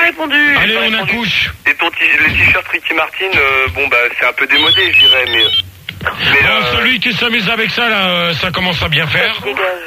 répondu. Allez, on accouche. Et les t-shirts Ricky Martin, bon bah c'est un peu démodé, je dirais, mais celui qui s'amuse avec ça, là, ça commence à bien faire.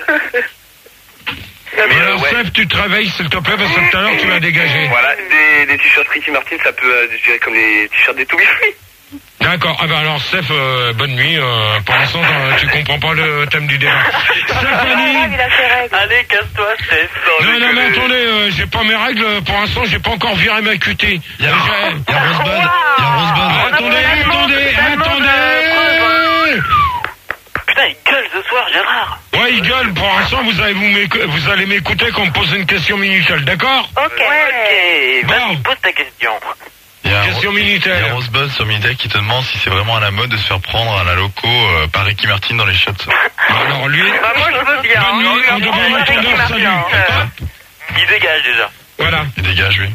Alors, Steph, tu te réveilles, s'il te plaît, parce que tout à l'heure, tu m'as dégagé. Voilà, des t-shirts Ricky Martin, ça peut, je dirais, comme les t-shirts des To Be Free. D'accord. Ah ben alors, Steph, bonne nuit. Pour l'instant, tu comprends pas le thème du débat. Stéphanie. Allez, casse-toi, Steph. Non, mais attendez, j'ai pas mes règles. Pour l'instant, j'ai pas encore viré ma QT. Il y a Rosebud. Attendez. Putain, il gueule ce soir, Gérard. Ouais, il gueule. Pour l'instant, vous allez m'écouter quand on me pose une question Minitel, d'accord? Ok. Vas-y, pose ta question. Question Minitel. Il y a Rosebud sur Minitel qui te demande si c'est vraiment à la mode de se faire prendre à la loco par Ricky Martin dans les shots. Alors lui... Bah moi je veux bien. Bonne nuit, on demande l'entendeur, salut. Il dégage déjà. Voilà. Il dégage, lui.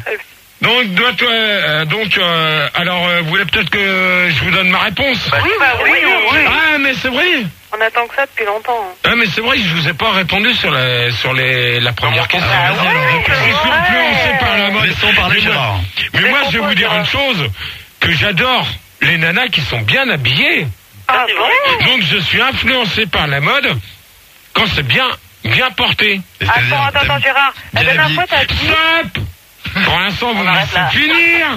Donc, alors, vous voulez peut-être que je vous donne ma réponse? Oui. Ah, mais c'est vrai. On attend que ça depuis longtemps. Ah, mais c'est vrai, je vous ai pas répondu sur la première question. Je suis influencé par la mode. Laissons parler Gérard. Mais moi, je vais vous dire une chose, que j'adore les nanas qui sont bien habillées. Ah bon? Donc, je suis influencé par la mode quand c'est bien porté. Attends, Gérard. La dernière fois, t'as dit... Stop! Pour l'instant, vous me laissez finir.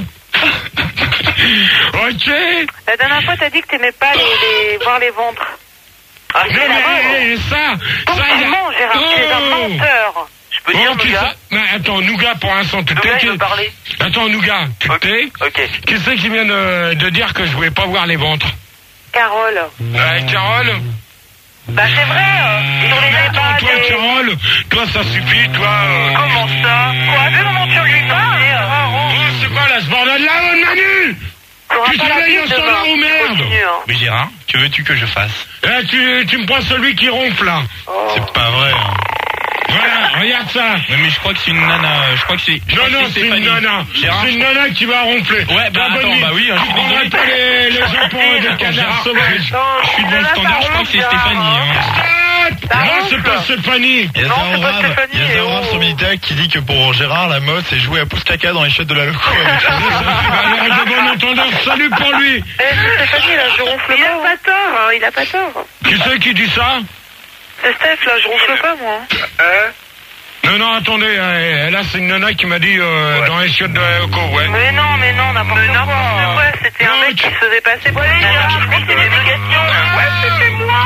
Ok. La dernière fois, t'as dit que t'aimais pas voir les ventres. Ah, non, mais ça, il a... Non, Gérard, tu es un menteur. Je peux dire, Nougat? Attends, Nougat, pour l'instant, tu Nougat, il veut parler. Attends, Nougat, tu t'es? Ok. Qui c'est qui vient de dire que je voulais pas voir les ventres? Carole. Carole? Bah c'est vrai, sur les débats toi, Carole, toi, ça suffit, toi... Comment ça? Quoi? Vu comment tu lui parles? C'est quoi, là, ce bordel-là, Manu? Tu te réveilles au standard ou merde? Mais Gérard, que veux-tu que je fasse? Tu me prends celui qui ronfle, là. C'est pas vrai, hein. Voilà, regarde ça. Mais je crois que c'est une nana. Je crois que c'est. Non, c'est une nana. C'est une nana qui va ronfler. Ouais, bah attends, bah oui, je prendrai pas les gens des canards sauvages. Je suis devant le standard, je crois que c'est Stéphanie. Non, c'est pas Stéphanie. Il y a Zaorav sur Minitel qui dit que pour Gérard, la mode, c'est jouer à pouce caca dans les chiottes de la loco. Alors, de bon entendeur, salut pour lui. Stéphanie, là, je ronfle pas. Il a pas tort. Qui c'est qui dit ça? C'est Steph, là, je ronfle pas, moi. Non, attendez, là, c'est une nana qui m'a dit dans les chiottes de la loco, ouais. Mais non, n'importe quoi. C'était un mec qui se faisait passer pour une nana. Je crois que c'était des questions. Ouais, c'était moi.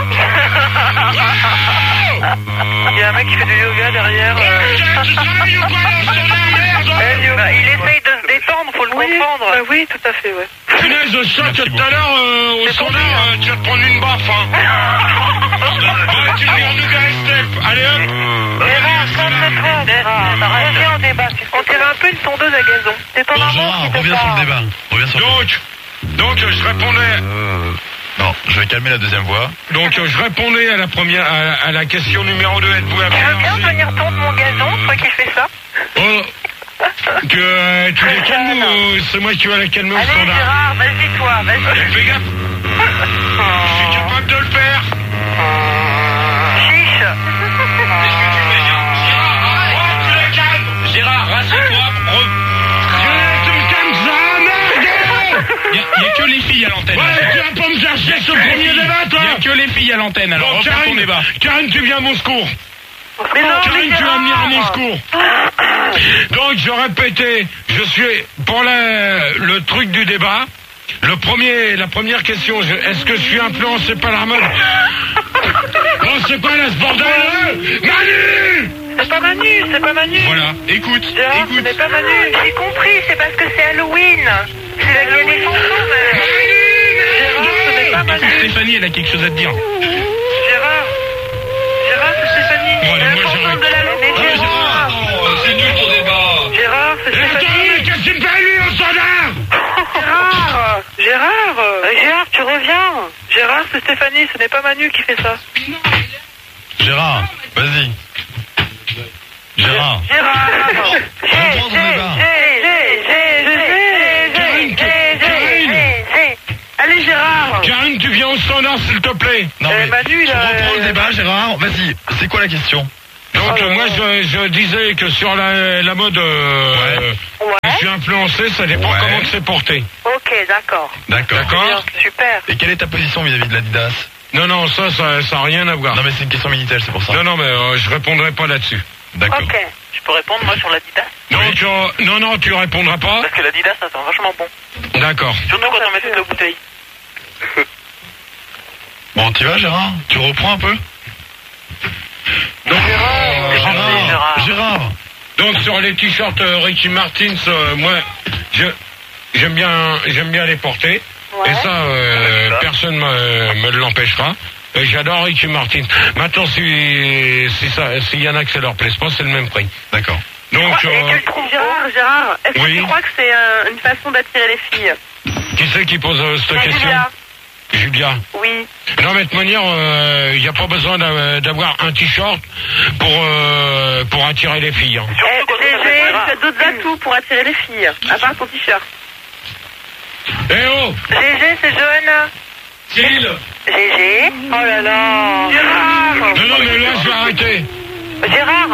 Il y a un mec qui fait du yoga derrière. Il essaye de se détendre, faut le comprendre. Oui, tout à fait, ouais. Punaise, je sens que tout à l'heure, au standard, tu vas te prendre une baffe, tu viens nous gagner, Steph. Allez, hop. Reviens au débat. On dirait un peu une tondeuse à gazon. C'est ton Gérard, reviens sur le débat. Donc, je répondais... Non, je vais calmer la deuxième voix. Donc, je répondais à la première, à la question numéro 2. Êtes-vous Tu veux bien venir tondre mon gazon, toi qui fais ça? Tu les calmes ou c'est moi qui vais la calmer au standard? Allez, Gérard, vas-y, toi, vas-y. Fais gaffe. Je suis capable de le faire. Chiche. Gérard, rassure-toi. Tu me calmes ça, merde. Il y a que les filles à l'antenne. Ouais, tu vas pas me chercher ce premier débat, toi. Il y a que les filles à l'antenne, alors reprends ton débat. Karine, tu viens à mon secours. Karine, tu vas venir à mon secours. Donc, je répétais, je suis pour le truc du débat. La première question, est-ce que je suis influencé par la mode? Bon, c'est quoi là ce bordel? Manu! C'est pas Manu. Voilà, écoute. Ce n'est pas Manu. J'ai compris, c'est parce que c'est Halloween. C'est la gueule des chansons, mais... Gérard, ce n'est pas Manu. Stéphanie, elle a quelque chose à te dire. Gérard, c'est Stéphanie. Bon, allez, la moi, chanson j'arrête. de la loco. C'est nul ton débat. Gérard, c'est Stéphanie. Mais qu'est-ce que tu me fais lui au standard? Gérard, tu reviens. Gérard, c'est Stéphanie, ce n'est pas Manu qui fait ça. Gérard, vas-y. Gérard. Reprends ton débat. Allez, Gérard. Karine, tu viens au standard s'il te plaît. Non, mais Manu, tu reprends le débat, Gérard. Vas-y, c'est quoi la question? Donc moi je disais que sur la mode influencer, ça dépend Ouais. comment tu s'es porté. Ok, d'accord. D'accord. D'accord. Super. Et quelle est ta position vis-à-vis de l'Adidas? Non, ça a rien à voir. Non, mais c'est une question Minitel, c'est pour ça. Non, mais je répondrai pas là-dessus. D'accord. Ok. Je peux répondre, moi, sur l'Adidas? Non, tu répondras pas. Parce que l'Adidas, ça sent vachement bon. D'accord. Surtout quand on met toute la bouteille. Bon, t'y vas, Gérard? Tu reprends un peu? Donc, Gérard. donc sur les t-shirts Ricky Martin, moi, j'aime bien les porter. Ouais. Et ça, personne me l'empêchera. Et j'adore Ricky Martin. Maintenant, s'il y en a que ça leur plaise pas, c'est le même prix. D'accord. Donc, Gérard, est-ce Oui. que tu crois que c'est une façon d'attirer les filles? qui c'est qui pose cette question? Julia. Julia. Oui. Non, mais de toute manière, il n'y a pas besoin d'avoir un t-shirt pour attirer les filles. Hein. GG, tu as d'autres atouts pour attirer les filles, à part ton t-shirt. Eh oh! GG, c'est Johanna. Gilles! GG. Oh là là. Gérard. Non, mais là, je vais arrêter. Gérard.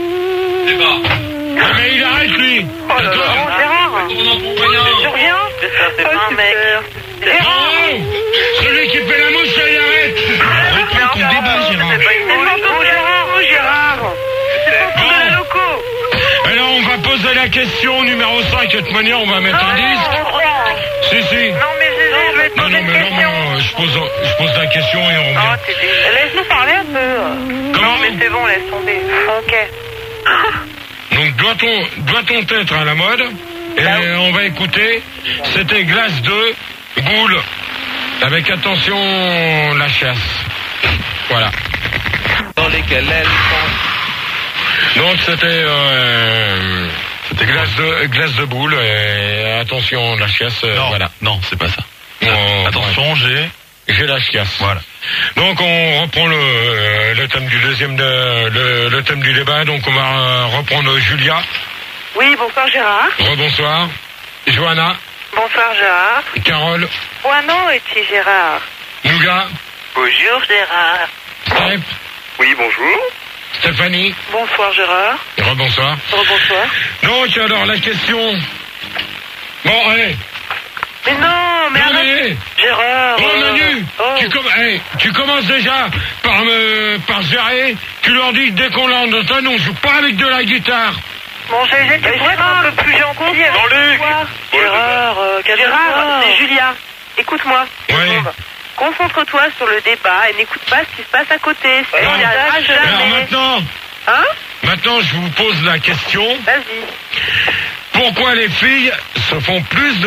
Ah, mais il arrête, lui! Oh là là. Gérard. Tu reviens? C'est pas un mec. Non! Celui qui fait la mouche, ça, il arrête! Reprends ton débat, Gérard. Gérard. C'est pas de la loco. Alors, on va poser la question numéro 5. De toute manière, on va mettre un disque. Si. Non, mais GG, je vais te poser une question. Je pose la question et on revient. Laisse-nous parler un peu. Non, mais c'est bon, laisse tomber. Ok. Donc, doit-on être à la mode? Et on va écouter. C'était Glace 2, Boule. Avec attention, la chasse. Voilà. Dans lesquels elles sont. Donc, c'était glace de boule. Et attention, la chasse. Non, Voilà. non, c'est pas ça. On- Attention, J'ai la chiasse. Voilà. Donc on reprend le thème du le thème du débat. Donc on va reprendre Julia. Oui, bonsoir Gérard. Rebonsoir. Johanna. Bonsoir Gérard. Carole. Bueno et Gérard. Nougat. Bonjour, Gérard. Steph. Oui, bonjour. Stéphanie. Bonsoir Gérard. Rebonsoir. Rebonsoir. Donc alors la question. Bon, allez. Mais non, mais Non, arrête. mais, Gérard. oh Manu, oh. tu commences déjà par gérer. Tu leur dis dès qu'on lance l'antenne, on joue pas avec de la guitare. Bon, GG, tu pourrais être un peu plus gentil. Jean-Luc. Gérard, Gérard, c'est Julia. Écoute-moi. Oui. Concentre-toi sur le débat et n'écoute pas ce qui se passe à côté. Sinon, on n'y arrivera Alors jamais. maintenant, je vous pose la question. Vas-y. Pourquoi les filles se font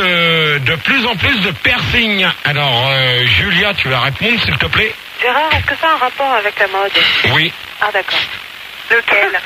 de plus en plus de piercing? Alors, Julia, tu vas répondre, s'il te plaît. Gérard, est-ce que ça a un rapport avec la mode? Oui. Ah, d'accord. Lequel?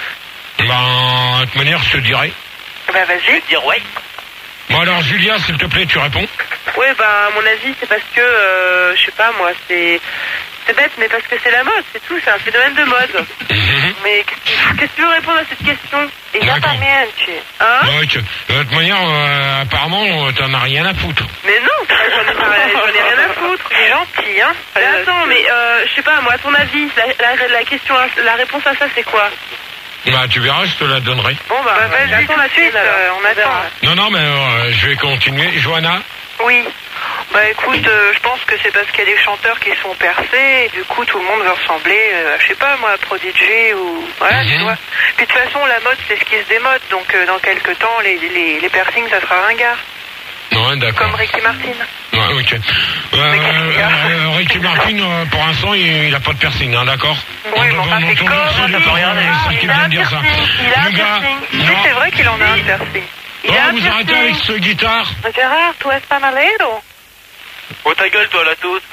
Ben, de toute manière, je te dirai. Bah, vas-y. Dire ouais. Bon, alors, Julia, s'il te plaît, tu réponds. Oui, bah, à mon avis, c'est parce que, je sais pas, moi, c'est bête, mais parce que c'est la mode, c'est tout, c'est un phénomène de mode. Mais qu'est-ce que tu veux répondre à cette question? Esattamente. Hein? Ouais, de toute manière, apparemment, t'en as rien à foutre. Mais non, j'en ai rien à foutre. C'est gentil, hein. Mais attends, mais je sais pas, moi, à ton avis, la question, la réponse à ça, c'est quoi? Bah, tu verras, je te la donnerai. Bon, bah, vas-y, tout de suite, on attend. Non, mais je vais continuer. Johanna? Oui. Bah écoute, je pense que c'est parce qu'il y a des chanteurs qui sont percés et du coup tout le monde veut ressembler, je sais pas moi, à Prodigy ou... Voilà, tu vois. Puis de toute façon, la mode, c'est ce qui se démode, donc dans quelques temps, les piercings, ça sera ringard. Ouais, d'accord. Comme Ricky Martin. Ouais, ok. Ricky Martin, pour l'instant, il a pas de piercing, hein, d'accord? Oui, mais enfin, c'est comme... Il a un piercing. Oui, c'est vrai qu'il en a un piercing. Vous arrêtez avec ce guitare. Gérard, tu es panalero. Oh ta gueule, toi, la toute.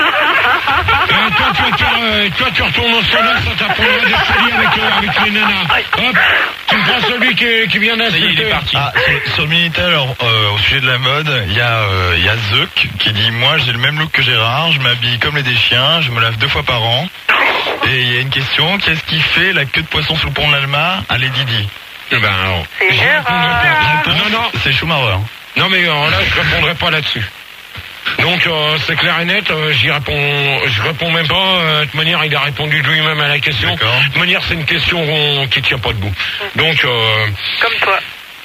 Toi, tu retournes au salon, ça t'apprendra des folies avec les nanas. Hop, tu me prends celui qui vient d'insulter. Ah, sur le Minitel, alors, au sujet de la mode, il y a Zuck qui dit, moi, j'ai le même look que Gérard, je m'habille comme les des chiens, je me lave 2 fois par an. Et il y a une question, qu'est-ce qui fait la queue de poisson sous le pont de l'Alma à Lady Di? Eh ben, alors, C'est Gérard. Non, c'est Schumacher. non, mais là, je répondrai pas là-dessus. Donc, c'est clair et net, je réponds même pas. De toute manière, il a répondu de lui-même à la question. D'accord. De toute manière, c'est une question qui tient pas debout. Donc, Comme toi.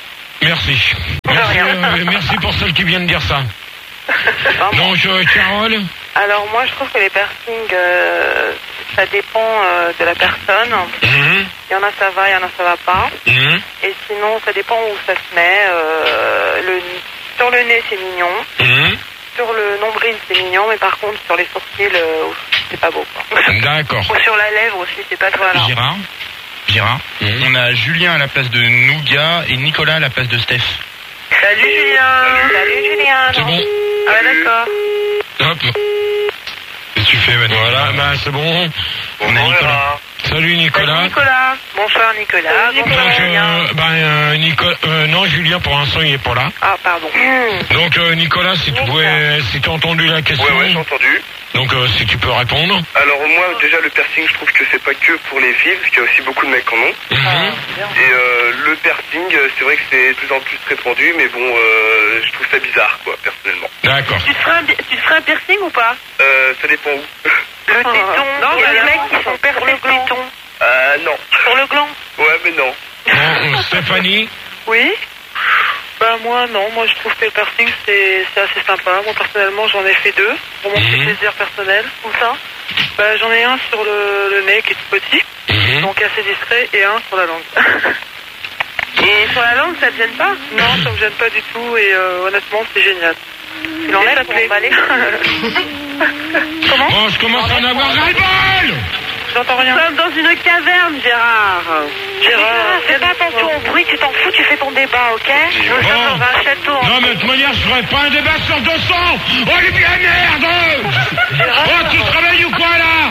Merci. Merci pour celle qui vient de dire ça. Donc, Carole? Alors moi je trouve que les piercings, ça dépend de la personne. Il y en a ça va, il y en a ça va pas. Et sinon ça dépend où ça se met. Sur le nez c'est mignon. Sur le nombril c'est mignon, mais par contre sur les sourcils c'est pas beau, quoi. D'accord. Ou sur la lèvre aussi c'est pas toi là. Gérard, on a Julien à la place de Nougat et Nicolas à la place de Steph. Salut Julien. Salut Julien. C'est bon. Ah ouais, d'accord. Hop. Qu'est-ce que tu fais, Manu? Voilà, bah c'est bon. On a Nicolas. Salut Nicolas. Salut Nicolas. Bonsoir Nicolas. Bonsoir Donc, non, Julien pour l'instant il est pas là. Ah pardon. Donc Nicolas, si tu as entendu la question. Ouais, j'ai entendu. Donc si tu peux répondre. Alors moi, déjà, le piercing, je trouve que c'est pas que pour les filles, parce qu'il y a aussi beaucoup de mecs qui en ont. Et le piercing, c'est vrai que c'est de plus en plus répandu, mais bon, je trouve ça bizarre, quoi, personnellement. D'accord. Tu ferais un piercing ou pas? Ça dépend où. Le téton. Non, il y a des mecs qui sont percés le téton. Non. Sur le gland. Ouais, mais non. Bon, Stéphanie. Oui. Bah moi non, moi je trouve que le piercing c'est assez sympa. Moi personnellement j'en ai fait 2 pour mon petit plaisir personnel. Où ça? Bah j'en ai un sur le nez qui est tout petit, donc assez discret, et un sur la langue. Et sur la langue ça te gêne pas? Non, ça me gêne pas du tout, et honnêtement c'est génial. Tu l'enlèves pour emballer? Comment? Bon, je commence à en avoir ras-le-bol. J'entends rien. Nous sommes dans une caverne, Gérard. Gérard, fais pas attention au bruit, tu t'en fous, tu fais ton débat, ok? Nous sommes dans un château. Non, mais de toute manière, je ferai pas un débat sur 200. Oh, les bien merde. Oh, tu te réveilles ou quoi, là?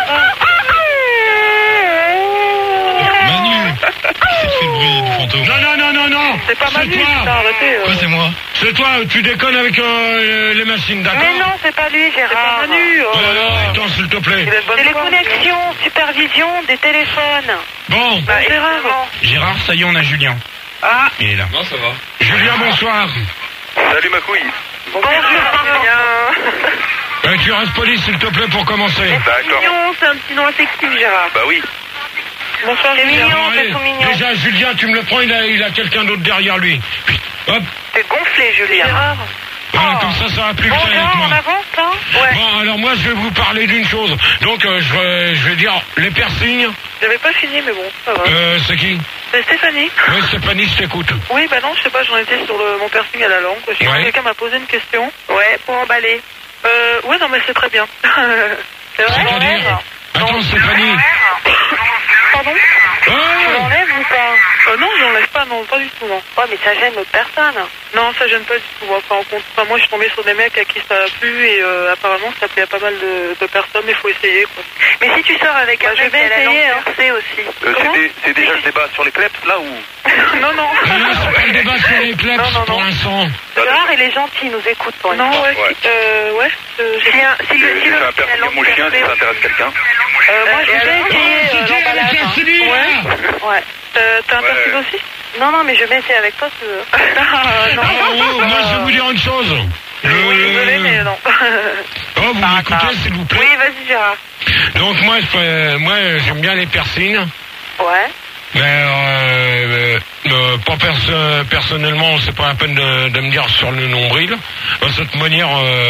Manu, qui c'est qui fait le bruit du fantôme? Non. C'est pas Manu, putain, arrêtez. Quoi, c'est moi? C'est toi, tu déconnes avec les machines, d'accord? Mais non, c'est pas lui, Gérard. C'est pas Manu. Attends, s'il te plaît. C'est les connexions, supervision des téléphones. Bon. Bah, Gérard. Gérard, ça y est, on a Julien. Ah. Il est là. Non, ça va. Julien, bonsoir. Salut ma couille. Bonjour, Julien. Tu restes poli, s'il te plaît, pour commencer. D'accord. C'est un petit nom affectif, Gérard. Bah oui. Bonsoir, c'est mignon, Bon, c'est allez, tout mignon. déjà, Julien, tu me le prends, il a quelqu'un d'autre derrière lui. Hop. T'es gonflé, Julien. Gérard. Voilà, comme ça va plus vite avec Bonjour, moi. on avance, hein? Ouais. Bon, alors moi, je vais vous parler d'une chose. Donc, je vais dire les piercings. J'avais pas fini, mais bon, ça va. C'est qui? C'est Stéphanie. Oui, Stéphanie, je t'écoute. Oui, bah non, je sais pas, j'en étais sur mon piercing à la langue. Quoi. Ouais. Quelqu'un m'a posé une question. Ouais, pour emballer. Ouais, non, mais c'est très bien. C'est vrai? C'est-à-dire? Attends, Stéphanie. Pardon? Oh Tu l'enlèves ou pas? Non, je l'enlève pas, non, pas du tout, non. Ouais, mais ça gêne l'autre personne. Non, ça gêne pas du tout. Moi, moi, je suis tombée sur des mecs à qui ça a plu, et apparemment, ça plaît à pas mal de personnes, mais il faut essayer, quoi. Mais si tu sors avec un mec qui a la langue percée aussi. C'est déjà le débat sur les kleps, là, ou... Non. Non, c'est pas le débat sur les kleps pour l'instant. Gérard, il est gentil, il nous écoute pour une fois. Non, ouais. Si C'est un piercing mon chien, si ça intéresse quelqu'un. Moi, je vais essayer l'emballage. Ouais. T'as un piercing aussi? Non, mais je vais essayer avec toi, si tu veux. Moi, je vais vous dire une chose. Désolé, mais non. Oh, vous m'écoutez, s'il vous plaît? Oui, vas-y, Gérard. Donc, moi, j'aime bien les piercings. Ouais. Mais pas personnellement, c'est pas la peine de me dire sur le nombril. De cette manière,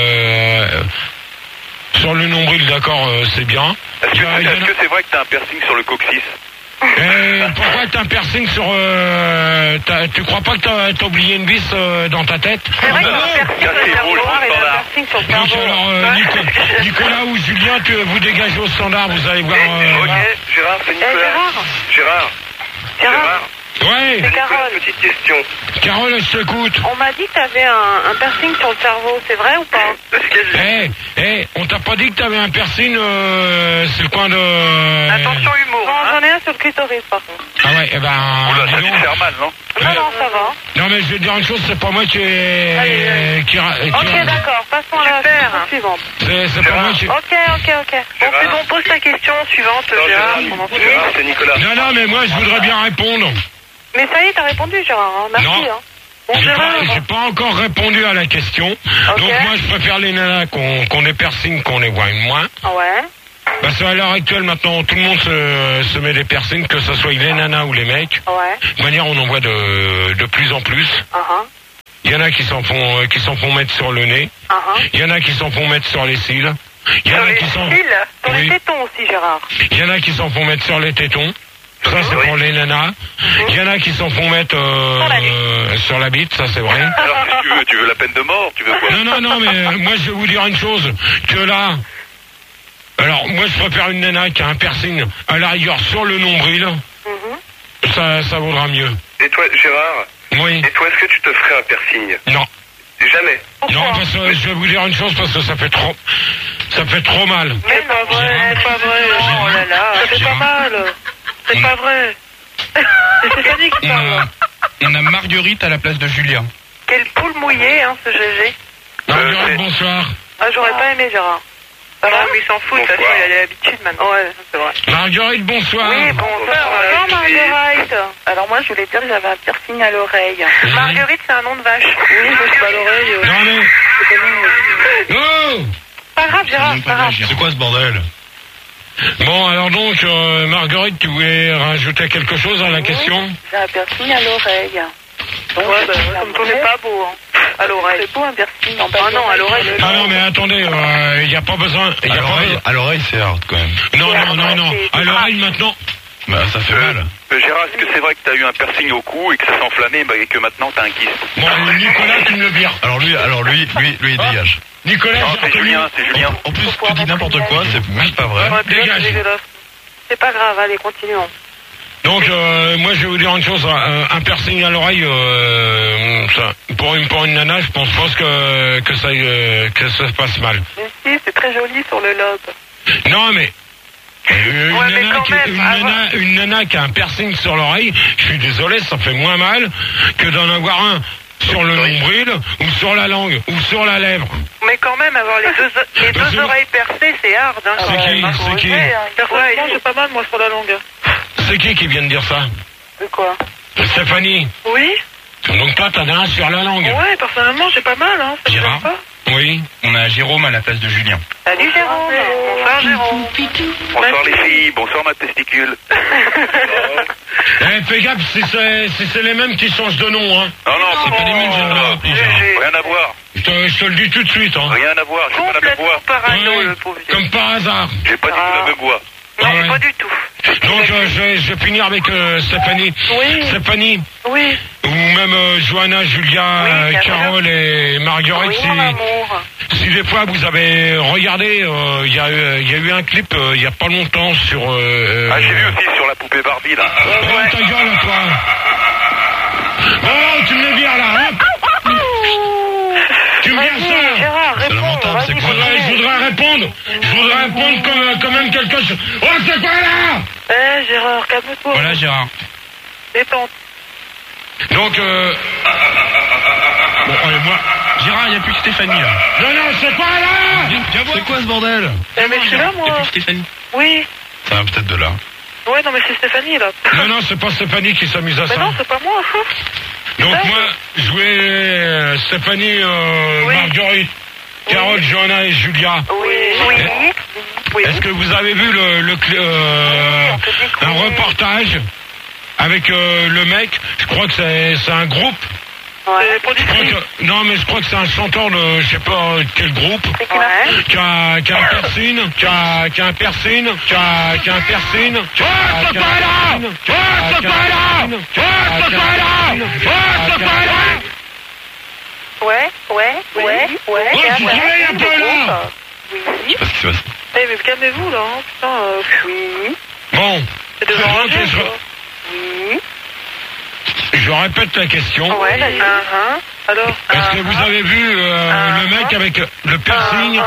sur le nombril, d'accord, c'est bien. Est-ce que c'est vrai que t'as un piercing sur le coccyx? Pourquoi t'as un piercing sur... tu crois pas que t'as oublié une vis dans ta tête? C'est vrai qu'il y a un piercing sur le cerveau et un piercing sur le Donc cerveau. alors, Nicolas ou Julien, vous dégagez au standard, vous allez voir... Ok, Gérard, c'est Nicolas. Gérard. Ouais. C'est Carole. Petite question. Carole, je t'écoute. On m'a dit que t'avais un piercing sur le cerveau, c'est vrai ou pas? On t'a pas dit que t'avais un piercing, c'est le coin de... Attention humour. Non, j'en ai un sur le clitoris par contre. Ah ouais, Oula, ça a dû te faire mal, non? Non, ça va. Non mais je vais te dire une chose, c'est pas moi qui... Ok, d'accord, passons à la question suivante. C'est pas moi qui... Ok. Bon, c'est bon, pose ta question suivante, Gérard. Gérard, c'est Nicolas. Non, mais moi je voudrais bien répondre. Mais ça y est, t'as répondu, Gérard. Hein. Merci. Non. Hein. Bon, Gérard. J'ai pas encore répondu à la question. Ok. Donc moi je préfère les nanas qu'on les piercings, qu'on les voit moins. Ouais. Parce qu'à l'heure actuelle, maintenant, tout le monde se met des piercings, que ce soit les nanas ou les mecs. Ouais. De manière, on en voit de plus en plus. Il y en a qui s'en font mettre sur le nez. Il y en a qui s'en font mettre sur les cils. Il y en Sur a les qui s'en... cils, sur Oui. les tétons aussi, Gérard. Il y en a qui s'en font mettre sur les tétons. Ça, c'est pour les nanas. Il y en a qui s'en font mettre sur la bite, ça c'est vrai. Alors, qu'est-ce que tu veux la peine de mort? Tu veux quoi? Non, mais moi je vais vous dire une chose, que là... Alors, moi je préfère une nana qui a un piercing à la rigueur sur le nombril. Ça vaudra mieux. Et toi, Gérard? Oui. Et toi, est-ce que tu te ferais un piercing? Non. Jamais. Non, parce que je vais vous dire une chose, parce que ça fait trop mal. Mais pas vrai, pas vrai. Oh là là, ça fait pas mal. C'est pas vrai. C'est Stéphanie qui parle. On a Marguerite à la place de Julien. Quelle poule mouillée, hein, ce GG. Marguerite, bonsoir. Ah, j'aurais pas aimé, Gérard. Non, mais il s'en fout, de toute façon, il a l'habitude maintenant. Ouais, c'est vrai. Marguerite, bonsoir. Oui, bonsoir. Bonsoir, Marguerite. Alors moi, je voulais dire que j'avais un piercing à l'oreille. Marguerite, c'est un nom de vache. Oui, mais c'est pas l'oreille. Non, mais... Oh! Pas grave, Gérard, pas grave. C'est quoi ce bordel? Bon, alors donc, Marguerite, tu voulais rajouter quelque chose à la question? J'ai un piercing à l'oreille. Donc, Ouais, comme ton n'est pas beau, hein. À l'oreille. C'est beau un piercing en bas. Ah non, à l'oreille. Ah non, mais attendez, il n'y a pas besoin... À l'oreille, c'est hard quand même. Non. À l'oreille, maintenant... Bah, ça fait mal. Gérard, est-ce que c'est vrai que t'as eu un piercing au cou et que ça s'est enflammé et que maintenant t'as un kyste? Bon, Nicolas, tu me le vires. Alors lui, il dégage. Nicolas, Non, j'ai c'est reconnu... Julien, c'est Julien. En plus, tu dis n'importe quoi, c'est même pas vrai. Ouais, puis là, Dégage. c'est dégueulasse. C'est pas grave, allez, continuons. Donc, moi, je vais vous dire une chose. Un piercing à l'oreille, pour une nana, je pense pas que ça se passe mal. Mais si, c'est très joli sur le lobe. Non, mais... Ouais, mais quand même, une nana qui a un piercing sur l'oreille, je suis désolé, ça fait moins mal que d'en avoir un sur le nombril, ou sur la langue, ou sur la lèvre. Mais quand même, avoir les deux oreilles percées, c'est hard, hein. C'est qui Personnellement, j'ai pas mal, moi, sur la langue. C'est qui vient de dire ça? De quoi? Stéphanie. Oui? Donc toi, t'en as un sur la langue. Ouais, personnellement, j'ai pas mal, hein. Ça me Gérard. gêne pas. Oui. On a Jérôme à la place de Julien. Salut, Jérôme. Bonsoir, Jérôme. Bonsoir les filles, bonsoir ma testicule. Fais gaffe si c'est les mêmes qui changent de nom, hein. Non, C'est pas les mêmes, Gérard. rien à voir. Je te le dis tout de suite, hein. Rien à voir, j'ai pas la même Complètement voix. parano, Ouais, le pauvre vieux. comme par hasard. J'ai pas du tout la même voix. Non, Ouais. pas du tout. Donc je vais finir avec Stéphanie. Oui. Stéphanie, Oui. ou même Johanna, Julia, Oui, bien Carole et Marguerite, Oui, mon amour. si des fois vous avez regardé, il y a eu un clip il y a pas longtemps sur... Ah, j'ai vu aussi sur la poupée Barbie là. Oh, ta gueule, toi. Oh, tu me le vires là, hein. Tu me vires ça. Vas-y, Gérard, C'est réponds. lamentable, c'est Vas-y, quoi, continue. Je voudrais répondre comme même quelque chose. Oh, c'est quoi là? Eh, Gérard, calme-toi. Voilà, Gérard. Détente. Donc, Bon, allez, moi. Gérard, il n'y a plus que Stéphanie, là. non, c'est quoi là? Viens voir. C'est quoi ce bordel? Eh, mais je suis là, Il n'y a moi. plus que Stéphanie. Oui. Ça va peut-être de là. Ouais, non, mais c'est Stéphanie, là. Non, c'est pas Stéphanie qui s'amuse à Mais ça. non, c'est pas moi. Donc ça, moi, je vais Stéphanie, Oui. Marguerite, Carole, Johanna et Julia. Oui. Est-ce que vous avez vu un reportage avec le mec? Je crois que c'est un groupe. Ouais. Non, mais je crois que c'est un chanteur de je sais pas quel groupe. Ouais. Qui a un piercing, qui a un piercing. Ouais. Oh, tu te réveilles un peu là. Oui. Je sais pas ce qui se passe. Eh, mais calmez-vous, là. Hein. Putain, oui. Bon, C'est devant Donc, un je- quoi. Oui. je répète la question. Ouais, vas-y. Alors. Est-ce que vous avez vu le mec avec le piercing?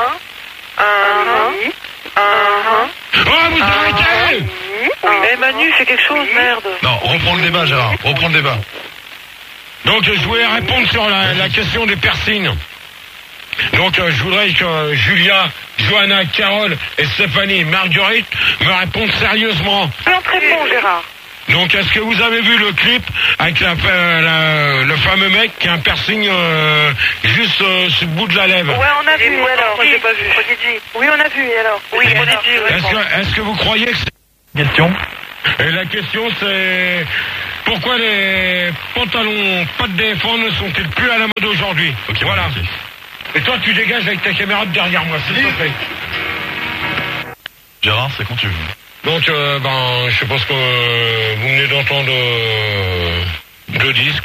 Oh, vous arrêtez! Eh, Manu, fais quelque chose, merde. Non, reprends le débat, Gérard. Reprends le débat. Donc je voulais répondre sur la question des piercings. Donc je voudrais que Julia, Johanna, Carole et Stéphanie et Marguerite me répondent sérieusement. Non, très bon, Gérard. Donc, est-ce que vous avez vu le clip avec le fameux mec qui a un piercing juste sur le bout de la lèvre? Ouais, on a vu, moi, alors. moi, j'ai pas vu. Prodigy. Oui, on a vu, et alors. Oui, Prodigy, ouais. Est-ce que vous croyez que c'est... Question. Et la question, c'est... Pourquoi les pantalons pas de défense ne sont-ils plus à la mode aujourd'hui? Ok, voilà. ok. Et toi, tu dégages avec ta caméra de derrière moi, s'il te plaît. Gérard, c'est quand tu veux. Donc, je pense que vous venez d'entendre le disque.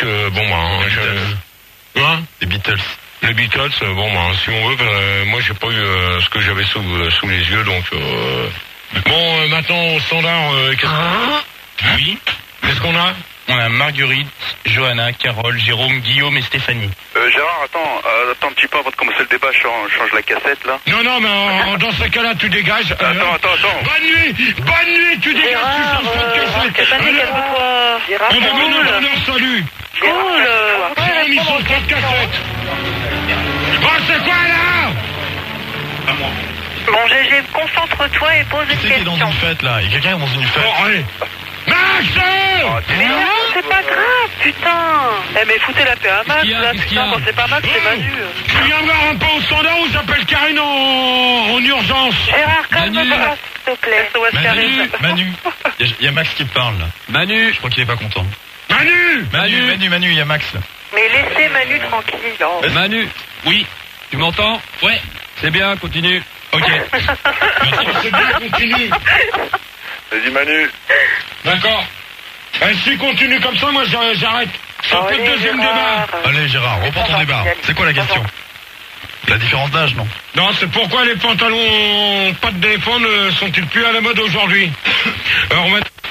Les Beatles. Les Beatles, si on veut, moi j'ai pas eu ce que j'avais sous les yeux, donc... maintenant, au standard, Oui. qu'est-ce qu'on a? On a Marguerite, Johanna, Carole, Jérôme, Guillaume et Stéphanie. Gérard, attends un petit peu avant de commencer le débat, je change la cassette là. Non, mais dans ce cas-là, tu dégages. Attends. Bonne nuit, tu dégages, tu changes pas de cassette. Stéphanie, calme-toi. Gérard, On va cool. donner ton salut. Cool. Jérôme, il change pas de cassette. Oh, c'est quoi là? Bon, GG, concentre-toi et pose une Qui c'est qui est dans question. une fête là? Il y a quelqu'un qui est dans une fête. Oh, allez. Max! Mais non, c'est pas grave, putain. Eh, mais foutez la paix à Max, là, putain, quand c'est pas Max, c'est Manu. Tu viens me voir un peu au standard ou j'appelle Karine en urgence? Gérard, calme-toi, s'il te plaît. SOS Karine. Manu. Il y a Max qui te parle là. Manu. Je crois qu'il est pas content. Manu, Manu, il y a Max là. Mais laissez Manu tranquille. hein. Manu. Oui. Tu m'entends? Ouais. C'est bien, continue. Ok. c'est bien, continue. Vas-y Manu. D'accord. Si tu continues comme ça, moi j'arrête. Ça peut être deuxième débat. Allez Gérard, reprends ton débat. C'est quoi la question? La différence d'âge, non? Non, c'est pourquoi les pantalons pas de défense ne sont-ils plus à la mode aujourd'hui? Alors,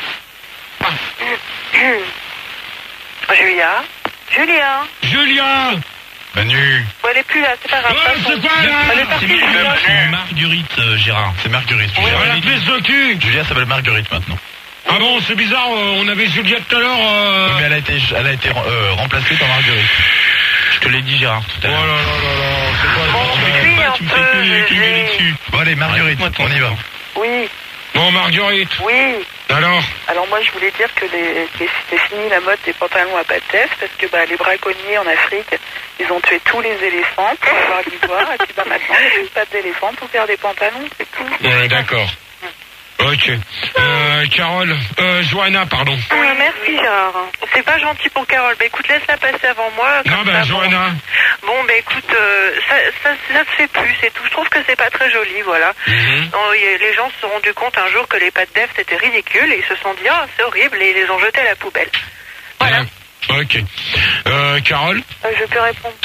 Julia. Manu. Bon, elle est plus là, c'est pas grave. Ouais, c'est quoi là? Elle est partie, Julia. Marguerite, Gérard. C'est Marguerite. La pièce de cul. Julia s'appelle Marguerite maintenant. Ah bon, c'est bizarre, on avait Juliette tout à l'heure. Oui, mais elle a été remplacée par Marguerite. Je te l'ai dit, Gérard, tout à Oh là l'heure. là, c'est quoi Bon, suis un Tu me fais que gueuler peu. dessus. Bon allez, Marguerite, on y va. Oui, Bon, Marguerite, oui. alors? Alors moi je voulais dire que c'est fini la mode des pantalons à pattes parce que les braconniers en Afrique, ils ont tué tous les éléphants pour avoir l'ivoire et puis maintenant il n'y a plus de pattes d'éléphant pour faire des pantalons, c'est tout. Ouais, d'accord. Ok. Carole, Johanna, pardon. Merci Gérard. C'est pas gentil pour Carole. Bah écoute, laisse-la passer avant moi. Non, comme ça, Johanna. Bon, bah écoute, ça se fait plus, c'est tout. Je trouve que c'est pas très joli, voilà. Les gens se sont rendus compte un jour que les pattes d'Ève c'était ridicule et ils se sont dit, ah, c'est horrible, et ils les ont jetés à la poubelle. Voilà. Ok. Carole? Je peux répondre.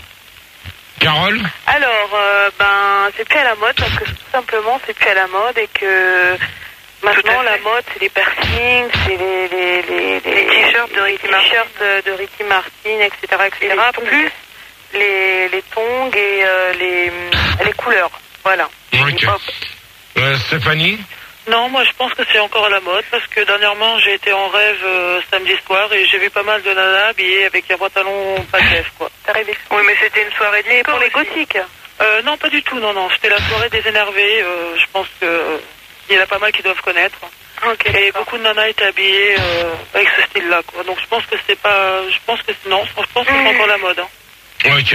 Carole? Alors, c'est plus à la mode parce que tout simplement c'est plus à la mode et que maintenant la mode c'est les piercings, c'est les t-shirts de Ricky Martin. t-shirts de Ricky Martin, etc. Plus les tongs et les couleurs. Voilà. Ok. Stéphanie? Non, moi je pense que c'est encore à la mode parce que dernièrement j'ai été en rêve samedi soir et j'ai vu pas mal de nanas habillées avec un pantalon pas de lèvres, quoi. T'as rêvé? Oui, mais c'était une soirée de Pour les gothiques. Non, pas du tout, non. C'était la soirée des énervés. Je pense que il y en a pas mal qui doivent connaître. Okay, et beaucoup de nanas étaient habillées avec ce style-là, quoi. Donc je pense que c'est pas, je pense que c'est encore la mode. Hein. Ok.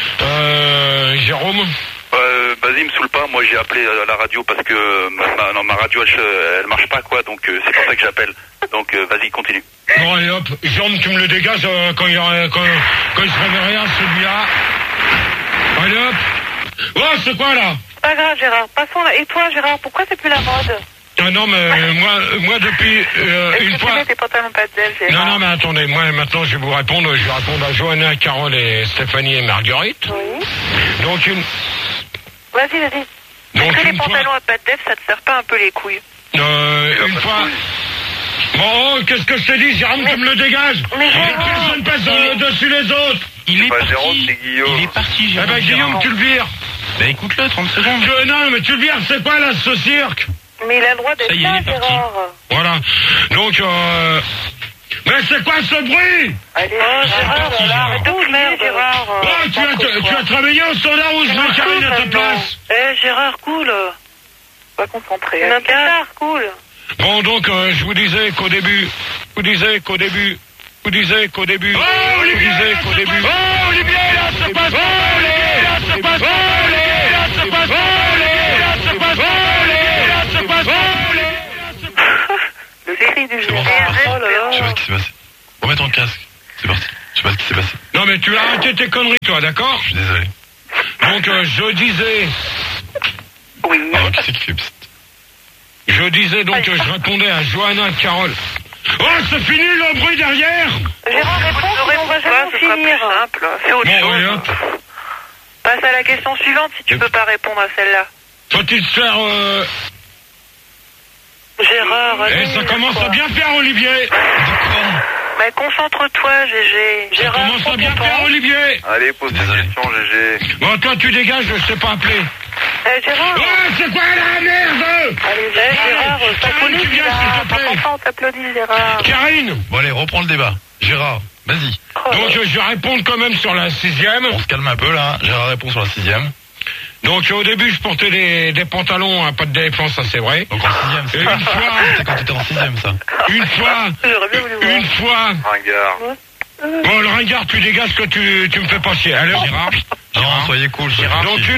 Jérôme? Vas-y, me saoule pas, moi j'ai appelé à la radio parce que ma radio elle marche pas quoi, donc c'est pour ça que j'appelle. Donc vas-y, continue. Bon allez hop, Jérôme tu me le dégages quand il se réveille rien celui-là. Allez hop. Oh c'est quoi là? Pas grave Gérard, passons là. Et toi Gérard, pourquoi c'est plus la mode? Ah non mais moi depuis une fois... Tu mets tes pantalons pas de Gérard? Non mais attendez, moi maintenant je vais vous répondre, je vais répondre à Johanna, Carole et Stéphanie et Marguerite. Oui. Donc une... Vas-y. Donc Est-ce que les une fois... pantalons à pattes d'Ève, ça te serre pas un peu les couilles? Une fois... Bon, qu'est-ce que je te dis, Jérôme, tu me le dégages? Mais personne passe dessus les autres. Il est pas parti. Jérôme, c'est Guillaume. Il est parti, Eh Jérôme. ben Guillaume, tu le vires. Bah écoute-le, 30 secondes. Non, mais tu le vires, c'est quoi là, ce cirque? Mais il a le droit d'être Ça y est, là, il est parti. Gérard. Voilà. Donc, mais c'est quoi ce bruit? Allez, Gérard, arrête de crier, Gérard. Oh, tu as travaillé au standard où je mets Karine à ta place? Gérard, cool. Pas concentré. Gérard, cool. Bon, donc, je vous disais qu'au début, vous disiez qu'au début. Vous disiez qu'au début. Oh, Olivier, Oh, Olivier, là, se passe. Oh, Olivier, là, se passe. Oh, Olivier, là, se passe. Oh, Olivier, là, se passe. Oh, Olivier, là, se passe. Oh, Olivier, là, se passe. Le cri du C'est bon, géant. c'est Oh là là. Je sais pas ce qui s'est passé. Remets ton casque. C'est parti. Je sais pas ce qui s'est passé. Non, mais tu as arrêté tes conneries, toi, d'accord? Je suis désolé. Donc, je disais. Oui. Alors, qui c'est qui fait psst? Je disais donc que je répondais à Johanna Carole. Oh, c'est fini le bruit derrière! Gérard, réponds, sinon on va jamais ce sera plus finir. simple. Fais autre Bon, chose. allez, hop. Passe à la question suivante si tu peux pas répondre à celle-là. Faut-il se faire... Gérard, Eh, allez, ça commence à bien faire, Olivier! Mais concentre-toi, GG. Ça commence à bien faire, Olivier! Allez, pose ta Désolé. question, GG. Bon, toi, tu dégages, je sais pas appeler. Gérard. Ouais, c'est quoi la merde? Allez, Gérard, Karine, t'applaudis, tu viens, Gérard. s'il te plaît. Enfin, on t'applaudit, Gérard. Karine! Bon, allez, reprends le débat. Gérard, vas-y. Donc, je vais répondre quand même sur la 6e. On se calme un peu, là. Gérard répond sur la 6e. Donc, au début, je portais des pantalons à pas de défense, ça c'est vrai. Donc en 6e, c'est Et une fois, c'était quand t'étais en 6e, ça. une fois, J'aurais bien voulu voir. une fois... Ringard. Bon, le ringard, tu dégages que tu me fais pas chier. Allez, Gérard. Non, soyez cool. soyez Donc gentil.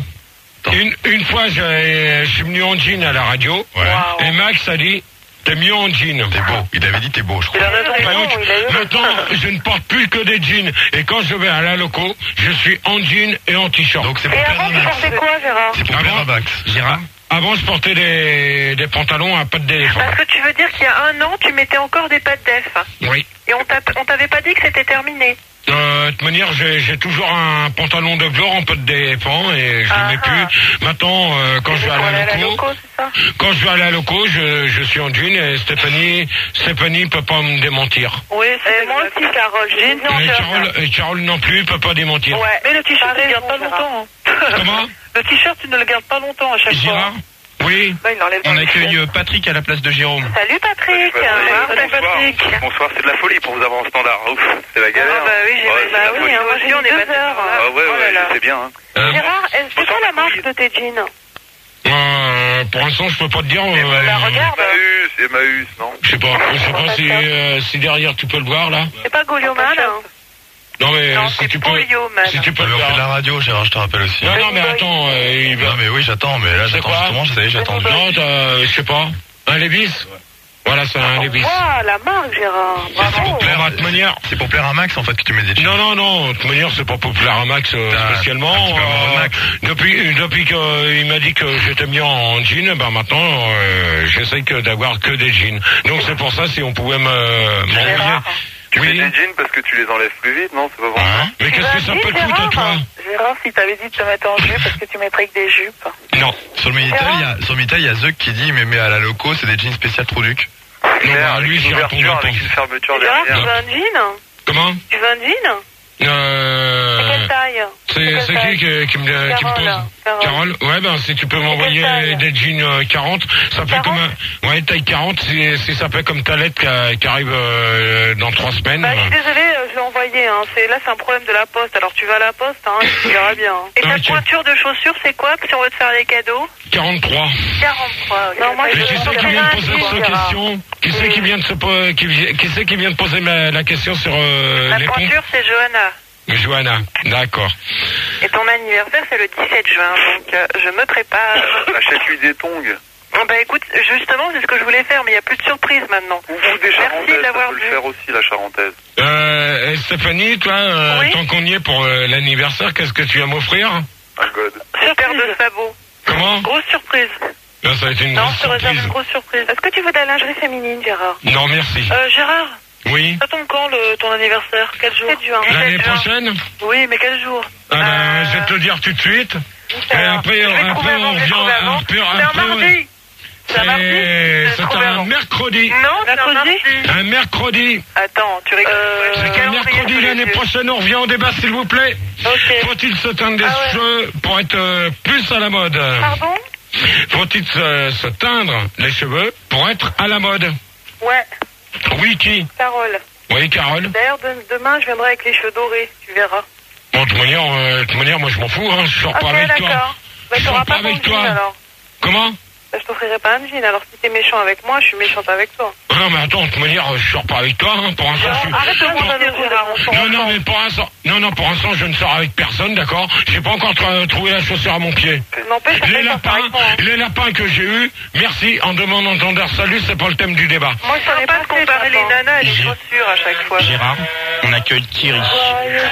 une fois, je suis venu en jean à la radio. Ouais. Et Max a dit, t'es mieux en jean. T'es beau. Il t'avait dit t'es beau, je Il crois. a raison. Donc, maintenant, je ne porte plus que des jeans. Et quand je vais à la loco, je suis en jean et en t-shirt. Donc c'est pour Et plaire avant, à tu Max. portais quoi, Gérard? C'est pour plaire à Max. Gérard, avant, je portais des pantalons à pattes d'éléphant. Parce que tu veux dire qu'il y a un an, tu mettais encore des pattes d'EF. Oui. Et on t'avait pas dit que c'était terminé. De toute manière, j'ai toujours un pantalon de velours en pattes d'éléphant et je ne mets plus. Maintenant, quand je vais à la loco, c'est ça? quand je vais à la loco, je suis en jean et Stéphanie peut pas me démentir. Oui, c'est Moi aussi, Carole. J'ai une Et Carole non plus peut pas démentir. Ouais. Mais le t-shirt, tu ne le gardes pas Gérard. longtemps. hein. Comment? Le t-shirt, tu ne le gardes pas longtemps à chaque fois. Gérard? Oui. Bah, il enlève On dans le accueille ciel. Patrick à la place de Jérôme. Salut, Patrick. Salut, Patrick. Bonsoir, c'est de la folie pour vous avoir en standard. Ouf, c'est la galère. Ah bah oui, Ouais, c'est bah la oui, folie. hein, moi aussi on est passé par là. Ah ouais, Oh là ouais, là. je sais bien. Hein. Gérard, c'est quoi la marque de tes jeans? Pour l'instant, je peux pas te dire. Bah, regarde. Emmaüs, non? Je sais pas si derrière tu peux le voir là. C'est pas Golioman? Non mais Non, si c'est tu peux, Polio, man. si tu peux On le fait de la voir. radio, Gérard, je te rappelle aussi. Non mais attends, il va. Non mais oui, j'attends, mais là C'est j'attends quoi justement, ça y est, j'attends. Non, je sais pas. Un Levi's. Voilà, c'est un Levi's. Waouh, la marque, Gérard. C'est pour Bravo. plaire De toute manière. C'est pour plaire à Max en fait que tu mets des jeans. Non, de toute manière, c'est pas populaire à Max spécialement. un petit peu amoureux de Max. Depuis qu'il m'a dit que j'étais bien en jean, ben maintenant, j'essaye d'avoir que des jeans. Donc c'est pour ça, si on pouvait m'envoyer. Tu mets Oui. des jeans parce que tu les enlèves plus vite, non? C'est pas bon. Hein? Mais qu'est-ce que ça peut te coûter, toi? Gérard, si t'avais dit de te mettre en jupe, parce que tu mettrais que des jupes. Non. Sur le Minitel, il y a Zuck qui dit mais à la loco, c'est des jeans spécial Trouduc. Non, bah, Avec lui, une j'y réponds ouverture, pas. avec une fermeture Gérard, tu derrière. veux un jean? Comment? Tu veux un jean? C'est quelle taille? C'est qui me pose? Carole? Ouais, ben, si tu peux m'envoyer taille? des jeans 40, ça fait 40? comme un... Ouais, taille 40, si ça fait comme ta lettre qui arrive dans 3 semaines. Bah, je suis désolée, je l'ai envoyé. Hein. Là, c'est un problème de la poste. Alors, tu vas à la poste, hein, tu verras bien. Hein. Et ta Ok. pointure de chaussures, c'est quoi si on veut te faire des cadeaux? 43. 43. Non, moi, Et je qui veux c'est qui un vient de poser jean, cette Gérard. question? Qui c'est qui vient de qui c'est qui vient de poser la question sur La les ponts? pointure, c'est Johanna. Johanna, d'accord. Et ton anniversaire, c'est le 17 juin. Donc, je me prépare. Achète-lui des tongs. Bah écoute, justement, c'est ce que je voulais faire, mais il n'y a plus de surprise maintenant. Ou des charentaises, ça d'avoir peut le vu. faire aussi, la charentaise. Et Stéphanie, toi, Oui. tant qu'on y est pour l'anniversaire, qu'est-ce que tu vas m'offrir? Un god. Une paire de sabots. Comment? Grosse surprise. Ça va être une Non, grosse je te réserve surprise. une grosse surprise. Est-ce que tu veux de la lingerie féminine, Gérard? Non, merci. Gérard, Oui. ça tombe quand ton anniversaire? Quel jour? 7 juin. L'année 17 juin. prochaine? Oui, mais quel jour? Je vais te le dire tout de suite. Et après, on trouver avant, je vais trouver avant. C'est un mardi. C'est un mardi. C'est trouvé un avant. mercredi. Non, c'est un mardi. Un mercredi. Attends, tu rigoles. C'est un mercredi l'année prochaine. On revient au débat, s'il vous plaît. Ok. Faut-il se teindre des Ah ouais. cheveux pour être plus à la mode? Pardon? Faut-il se teindre les cheveux pour être à la mode? Ouais, Oui, qui? Carole. Oui, Carole. D'ailleurs, demain, je viendrai avec les cheveux dorés, tu verras. Bon, de toute manière, moi, je m'en fous, hein. Je sors Ok, pas avec toi. d'accord. Bah, Je t'auras sors pas pas avec ton jean, toi. alors. Comment? Bah, je t'offrirai pas un jean. Alors si t'es méchant avec moi, je suis méchante avec toi. Non, mais attends, de toute manière, je sors pas avec toi, hein, pour l'instant. Arrête de me dire, Gérard, on sort Non, ensemble. mais pour l'instant, je ne sors avec personne, d'accord? J'ai pas encore trouvé la chaussure à mon pied. N'empêche, Les arrête de lapins, parler de moi, hein. les lapins que j'ai eus, merci, en demandant ton salut, c'est pas le thème du débat. Moi, je savais pas de comparer les nanas et les chaussures à chaque fois. Gérard, on accueille Thierry.